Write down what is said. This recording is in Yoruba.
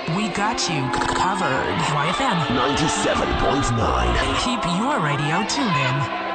We got you covered. YFM 97.9. Keep your radio tuned in.